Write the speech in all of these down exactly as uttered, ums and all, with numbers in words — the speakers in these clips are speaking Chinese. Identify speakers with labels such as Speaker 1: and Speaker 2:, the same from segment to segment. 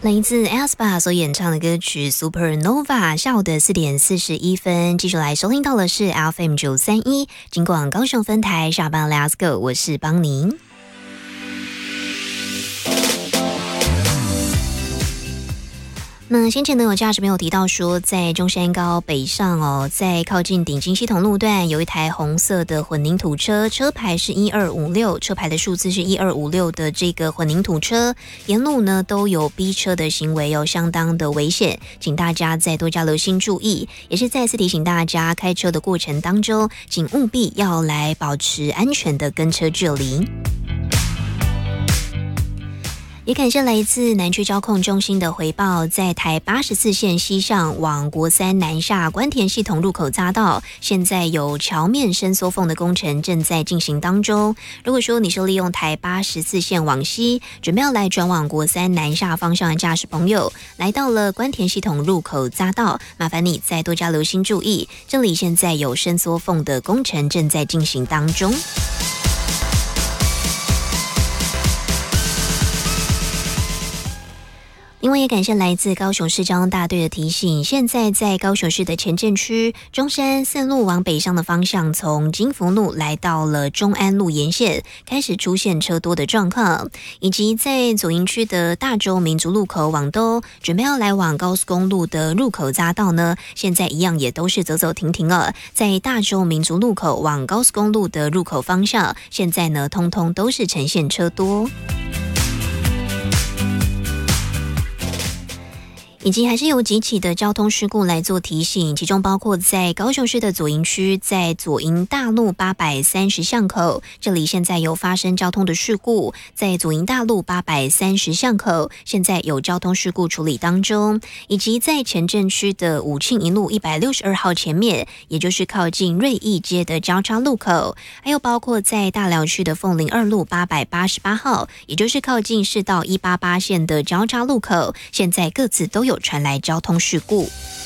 Speaker 1: 来自 aespa 所演唱的歌曲 Supernova， 下午的四点四十一分，继续来收听到的是 F M 九三一，金广高雄分台下班 Let's Go， 我是邦宁。那先前呢，有驾驶朋友提到说，在中山高北上哦，在靠近顶金系统路段，有一台红色的混凝土车，车牌是一二五六，车牌的数字是一二五六的这个混凝土车，沿路呢都有逼车的行为哦，相当的危险，请大家再多加留心注意。也是再次提醒大家，开车的过程当中，请务必要来保持安全的跟车距离。也感谢来自南区交控中心的回报，在台八十四线西上往国三南下关田系统入口匝道，现在有桥面伸缩缝的工程正在进行当中。如果说你是利用台八十四线往西，准备要来转往国三南下方向的驾驶朋友，来到了关田系统入口匝道，麻烦你再多加留心注意，这里现在有伸缩缝的工程正在进行当中。另外也感谢来自高雄市交通大队的提醒，现在在高雄市的前镇区中山四路往北上的方向，从金福路来到了中安路沿线开始出现车多的状况，以及在左营区的大洲民族路口往东准备要来往高速公路的入口匝道呢，现在一样也都是走走停停了。在大洲民族路口往高速公路的入口方向，现在呢通通都是呈现车多。以及还是有几起的交通事故来做提醒，其中包括在高雄市的左营区，在左营大路八百三十巷口，这里现在有发生交通的事故，在左营大路八百三十巷口现在有交通事故处理当中，以及在前镇区的武庆一路一百六十二号前面，也就是靠近瑞义街的交叉路口，还有包括在大寮区的凤林二路八百八十八号，也就是靠近市道一八八线的交叉路口，现在各自都有有传来交通事故。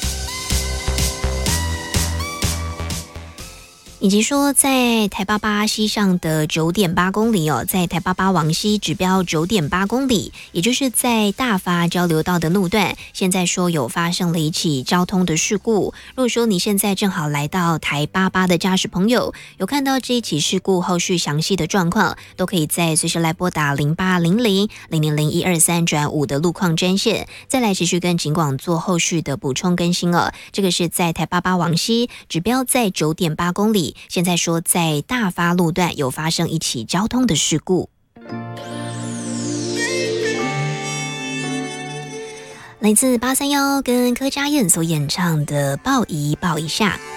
Speaker 1: 以及说在台八八西上的 九点八公里哦，在台八八往西指标 九点八公里，也就是在大发交流道的路段，现在说有发生了一起交通的事故。如果说你现在正好来到台八八的驾驶朋友，有看到这一起事故后续详细的状况，都可以在随时来拨打零八零零零零零一二三转五的路况专线，再来持续跟警广做后续的补充更新哦。这个是在台八八往西指标在 九点八公里，现在说在大发路段有发生一起交通的事故。来自八三一跟柯佳燕所演唱的抱一抱一下。